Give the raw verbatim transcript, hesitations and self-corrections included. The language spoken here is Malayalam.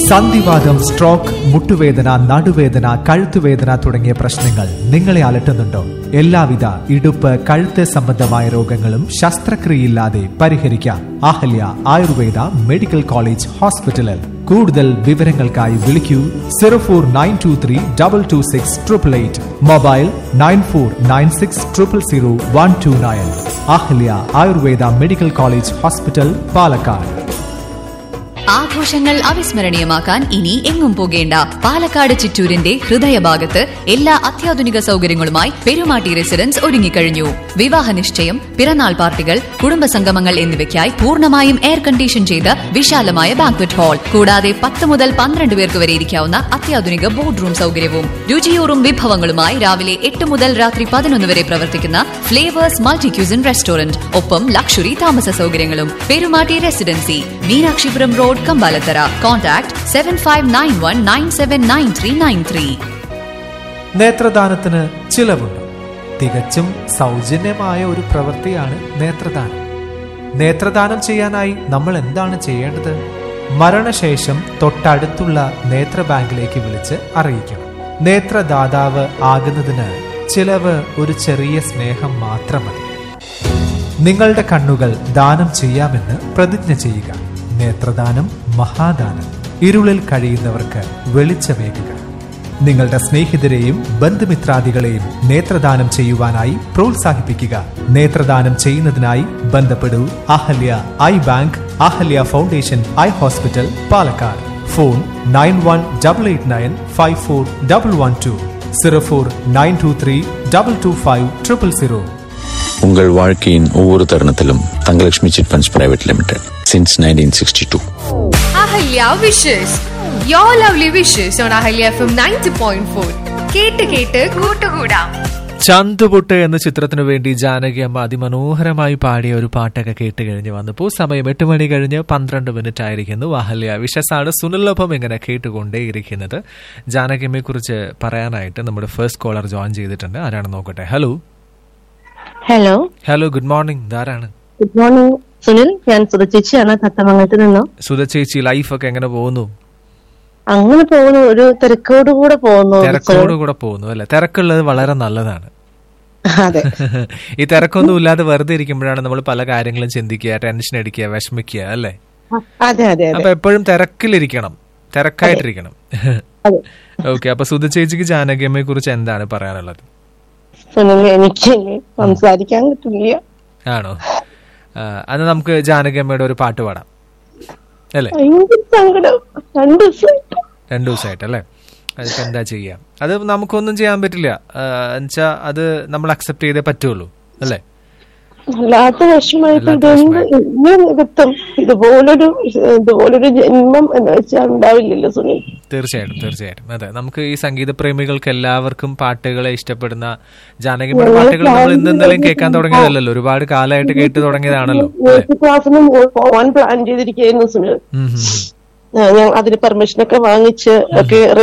സന്ധിവാതം, സ്ട്രോക്ക്, മുട്ടുവേദന, നടുവേദന, കഴുത്തുവേദന തുടങ്ങിയ പ്രശ്നങ്ങൾ നിങ്ങളെ അലട്ടുന്നുണ്ടോ? എല്ലാവിധ ഇടുപ്പ്, കഴുത്ത് സംബന്ധമായ രോഗങ്ങളും ശസ്ത്രക്രിയയില്ലാതെ പരിഹരിക്കാം. അഹല്യ ആയുർവേദ മെഡിക്കൽ കോളേജ് ഹോസ്പിറ്റലിൽ. കൂടുതൽ വിവരങ്ങൾക്കായി വിളിക്കൂ zero four nine to three double two six triple eight. Mobile nine four nine six triple zero one two nine. Ahalya Ayurveda medical college hospital, Palakkad. ആഘോഷങ്ങൾ അവിസ്മരണീയമാക്കാൻ ഇനി എങ്ങും പോകേണ്ട. പാലക്കാട് ചിറ്റൂരിന്റെ ഹൃദയഭാഗത്ത് എല്ലാ അത്യാധുനിക സൗകര്യങ്ങളുമായി പെരുമാട്ടി റെസിഡൻസ് ഒരുങ്ങിക്കഴിഞ്ഞു. വിവാഹ നിശ്ചയം, പിറന്നാൾ പാർട്ടികൾ, കുടുംബസംഗമങ്ങൾ എന്നിവയ്ക്കായി പൂർണ്ണമായും എയർ കണ്ടീഷൻ ചെയ്ത വിശാലമായ ബാങ്ക്വറ്റ് ഹാൾ, കൂടാതെ പത്ത് മുതൽ പന്ത്രണ്ട് പേർക്ക് വരെ ഇരിക്കാവുന്ന അത്യാധുനിക ബോർഡ് റൂം സൗകര്യവും. രുചിയൂറും വിഭവങ്ങളുമായി രാവിലെ എട്ട് മുതൽ രാത്രി പതിനൊന്ന് വരെ പ്രവർത്തിക്കുന്ന ഫ്ലേവേഴ്സ് മൾട്ടി ക്യൂസിൻ റെസ്റ്റോറന്റ്, ഒപ്പം ലക്ഷറി താമസ സൗകര്യങ്ങളും. Perumatty residency, Meenakshipuram road, Kambalathara. Contact seven five nine one nine seven nine three nine three. നേത്രദാനത്തിന് ചിലവുണ്ട്. തികച്ചും സൗജന്യമായ ഒരു പ്രവൃത്തിയാണ് നേത്രദാനം. നേത്രദാനം ചെയ്യാനായി നമ്മൾ എന്താണ് ചെയ്യേണ്ടത്? മരണശേഷം തൊട്ടടുത്തുള്ള നേത്ര ബാങ്കിലേക്ക് വിളിച്ച് അറിയിക്കണം. നേത്രദാതാവ് ആകുന്നതിന് ചിലവ് ഒരു ചെറിയ സ്നേഹം മാത്രം മതി. നിങ്ങളുടെ കണ്ണുകൾ ദാനം ചെയ്യാമെന്ന് പ്രതിജ്ഞ ചെയ്യുക. നേത്രദാനം മഹാദാനം. ഇരുളിൽ കഴിയുന്നവർക്ക് വെളിച്ചമേകുക. നിങ്ങളുടെ സ്നേഹിതരെയും ബന്ധുമിത്രാദികളെയും നേത്രദാനം ചെയ്യുവാനായി പ്രോത്സാഹിപ്പിക്കുക. നേത്രദാനം ചെയ്യുന്നതിനായി ബന്ധപ്പെടൂ Ahalya I bank, Ahalya foundation eye hospital, Palakkad. Phone nine one double eight nine five four double one two, zero four nine to three double two five triple zero. உங்கள் வாழ்க்கையின் ஒவ்வொரு தருணத்திலும் Thangalakshmi chit funds private limited since nineteen sixty-two. Ahalya wishes your lovely wishes on Ahalya F M ninety point four. കേട്ട് കേട്ട് കൂട്ടുകൂടാം. ചന്തുപൊട്ട് എന്ന ചിത്രത്തിനു വേണ്ടി ജാനകി അമ്മ അതിമനോഹരമായി പാടിയ ഒരു പാട്ടൊക്കെ കേട്ട് കഴിഞ്ഞ് വന്നപ്പോൾ സമയം എട്ട് മണി കഴിഞ്ഞ് പന്ത്രണ്ട് മിനിറ്റ് ആയിരിക്കുന്നു. അഹല്യ വിഷസാണ് സുനിലൊപ്പം ഇങ്ങനെ കേട്ടുകൊണ്ടേയിരിക്കുന്നത്. ജാനകിയമ്മയെ കുറിച്ച് പറയാനായിട്ട് നമ്മുടെ ഫസ്റ്റ് കോളർ ജോയിൻ ചെയ്തിട്ടുണ്ട്. ആരാണ് നോക്കട്ടെ. Hello hello hello good morning. ധാരാണ്. Good morning Sunil, ഞാൻ സുധ ചേച്ചിയാണ്, തത്തമംഗലത്ത് നിന്നോ. സുധ ചേച്ചി, ലൈഫൊക്കെ എങ്ങനെ പോകുന്നു? അങ്ങനെ പോകുന്നു, ഒരു തിരക്കോട് കൂടെ പോകുന്നു. തിരക്കോട് കൂടെ പോകുന്നു അല്ലെ? തിരക്കുള്ളത് വളരെ നല്ലതാണ്. അതെ. ഈ തിരക്കൊന്നും ഇല്ലാതെ വെറുതെ ഇരിക്കുമ്പോഴാണ് നമ്മൾ പല കാര്യങ്ങളും ചിന്തിക്കുക, ടെൻഷൻ അടിക്കുക, വിഷമിക്കുക അല്ലെ? അതെ അതെ. അപ്പൊ എപ്പോഴും തിരക്കിലിരിക്കണം, തിരക്കായിട്ടിരിക്കണം. ഓക്കെ, അപ്പൊ സുധ ചേച്ചിക്ക് ജാനകിയമ്മയെ കുറിച്ച് എന്താണ് പറയാനുള്ളത്? സുനിൽ, എനിക്ക് സംസാരിക്കാൻ കിട്ടില്ല. ആണോ? അത് നമുക്ക് ജാനകിയമ്മയുടെ ഒരു പാട്ട് പാടാം അല്ലേ? രണ്ടു ദിവസമായിട്ടല്ലേ? അതിപ്പോ എന്താ ചെയ്യാം? അത് നമുക്കൊന്നും ചെയ്യാൻ പറ്റില്ല. എന്നുവെച്ചാ അത് നമ്മൾ അക്സെപ്റ്റ് ചെയ്തേ പറ്റുള്ളൂ അല്ലേ? വല്ലാത്ത വിഷമായിട്ട് നികത്തും ഇതുപോലൊരു ഇതുപോലൊരു ജന്മം എന്ന് വെച്ചാൽ ഉണ്ടാവില്ലല്ലോ സുനിൽ. തീർച്ചയായിട്ടും തീർച്ചയായിട്ടും. അതെ, നമുക്ക് ഈ സംഗീത പ്രേമികൾക്ക് എല്ലാവർക്കും പാട്ടുകളെ ഇഷ്ടപ്പെടുന്ന ജാനകിയുടെ പാട്ടുകൾ നമ്മൾ ഇന്ന് ഇന്നലെയും കേൾക്കാൻ തുടങ്ങിയതല്ലോ, ഒരുപാട് കാലമായിട്ട് കേട്ട് തുടങ്ങിയതാണല്ലോ. ക്ലാസ്സിന് പോവാൻ പ്ലാൻ ചെയ്തിരിക്കുന്നു സുനിൽ. ഞാൻ അതിന് പെർമിഷനൊക്കെ വാങ്ങിച്ച് ഒക്കെ